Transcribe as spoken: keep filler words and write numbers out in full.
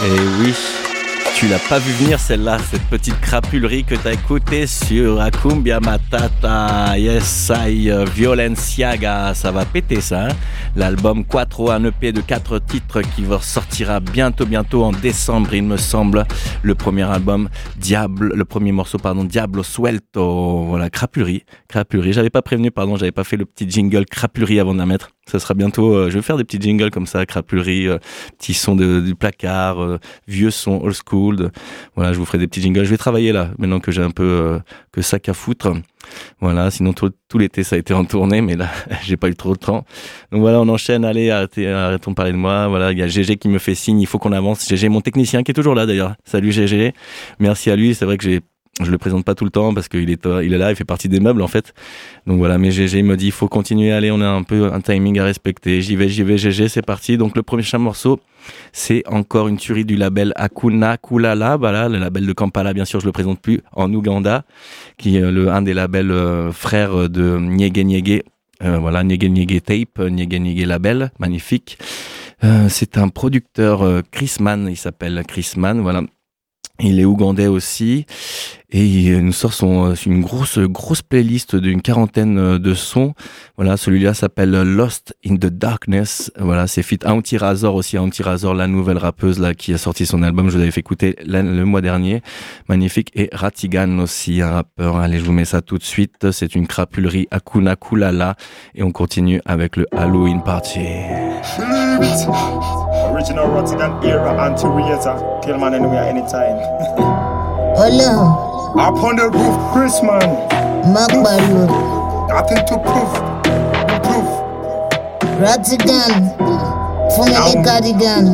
Et oui, tu l'as pas vu venir celle-là, cette petite crapulerie que t'as écoutée sur Cumbia Matata, Yes I, Violenciaga, ça va péter ça, hein. L'album Quattro, un E P de quatre titres qui sortira bientôt, bientôt en décembre, il me semble. Le premier album, Diablo, le premier morceau, pardon, Diablo Suelto, voilà, crapulerie, crapulerie. J'avais pas prévenu, pardon, j'avais pas fait le petit jingle crapulerie avant de la mettre. Ça sera bientôt, euh, je vais faire des petits jingles comme ça, crapulerie, euh, petits sons de, du placard, euh, vieux sons old school. De, voilà, je vous ferai des petits jingles. Je vais travailler là, maintenant que j'ai un peu euh, que sac à foutre. Voilà, sinon tout, tout l'été ça a été en tournée, mais là j'ai pas eu trop de temps. Donc voilà, on enchaîne. Allez, arrêtez, arrêtons de parler de moi. Voilà, il y a G G qui me fait signe, il faut qu'on avance. G G, mon technicien qui est toujours là d'ailleurs. Salut G G, merci à lui. C'est vrai que j'ai Je le présente pas tout le temps parce qu'il est, il est là, il fait partie des meubles en fait. Donc voilà, mais G G il me dit il faut continuer, allez, on a un peu un timing à respecter. J'y vais, j'y vais, G G, c'est parti. Donc le prochain morceau, c'est encore une tuerie du label Hakuna Kulala, voilà, le label de Kampala, bien sûr, je le présente plus, en Ouganda, qui est le, un des labels euh, frères de Nyege Nyege, euh, voilà, Nyege Nyege Tape, Nyege Nyege Label, magnifique. Euh, c'est un producteur, euh, Chris Mann, il s'appelle Chris Mann, voilà. Il est ougandais aussi et il nous sort son, une grosse, grosse playlist d'une quarantaine de sons. Voilà, celui-là s'appelle Lost in the Darkness. Voilà, c'est feat Auntie Razor aussi. Auntie Razor, la nouvelle rappeuse là qui a sorti son album. Je vous avais fait écouter le mois dernier. Magnifique. Et Ratigan aussi, un rappeur. Allez, je vous mets ça tout de suite. C'est une crapulerie Hakuna Kulala. Et on continue avec le Halloween Party. Original Ratigan era, anti-Rieta, kill man anywhere, anytime. Hello. Up on the roof, Chris man. Magbalu. Nothing to prove. Proof. Ratigan. Fumile cardigan.